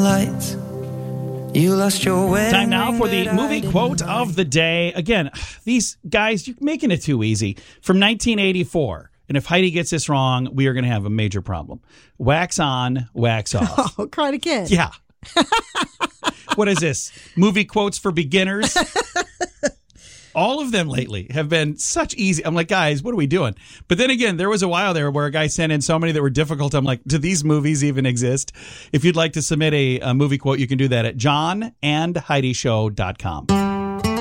lights. You lost your wedding. Time now for the ring that I movie didn't quote like. of the day. Again, these guys, you're making it too easy. From 1984. And if Heidi gets this wrong, we are going to have a major problem. Wax on, wax off. Oh, cried again. Yeah. What is this? Movie quotes for beginners? All of them lately have been such easy. I'm like, guys, what are we doing? But then again, there was a while there where a guy sent in so many that were difficult. I'm like, do these movies even exist? If you'd like to submit a movie quote, you can do that at johnandheidishow.com.